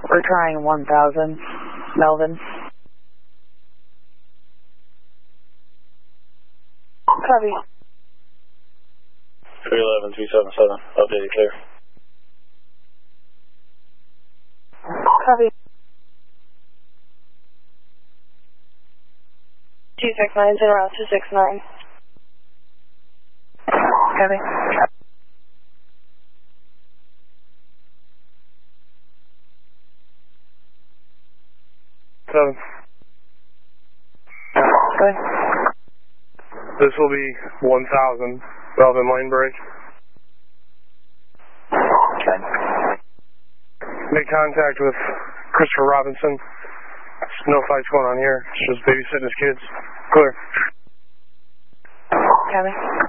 We're trying 1000, Melvin. Copy. 311, 377, updated clear. Copy. 269 is en route to 69. Copy. Seven. Good. This will be 1000, Melvin Lane Break. Good. Make contact with Christopher Robinson. No fights going on here. It's just babysitting his kids. Clear. Copy.